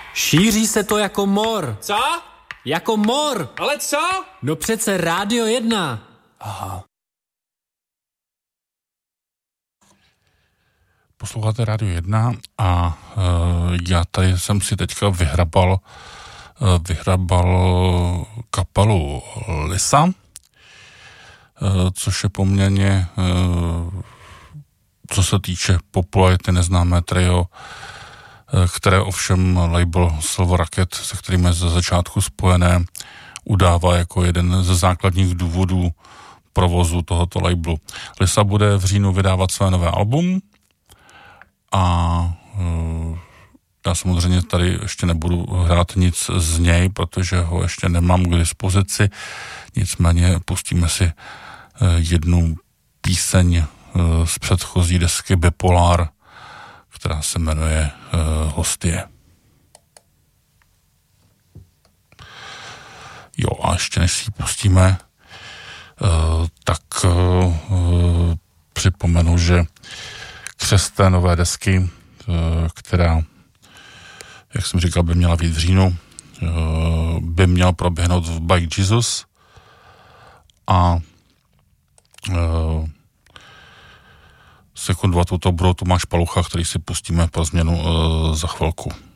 Šíří se to jako mor. Co? Jako mor. Ale co? No přece Rádio 1. Aha. Posloucháte Rádio 1 a já tady jsem si teďka vyhrabal kapelu Lisa, což je poměrně, co se týče popularity, neznámé trio, které ovšem label Silver Rocket, se kterým je ze začátku spojené, udává jako jeden ze základních důvodů provozu tohoto labelu. Lisa bude v říjnu vydávat své nové album a já samozřejmě tady ještě nebudu hrát nic z něj, protože ho ještě nemám k dispozici, nicméně pustíme si jednu píseň z předchozí desky Bipolar, která se jmenuje Hostie. Jo, a ještě než si ji pustíme, tak připomenu, že křest té nové desky, která, jak jsem říkal, by měla být v říjnu, by měl proběhnout v Bike Jesus a sekundovat to budou Tomáš Palucha, který si pustíme pro změnu za chvilku.